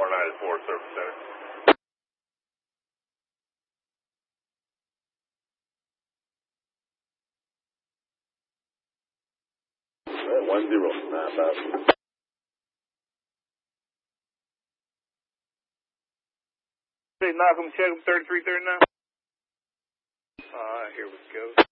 494 Service Center. 1095. Knock 'em, check 'em, 3339. Alright, here we go.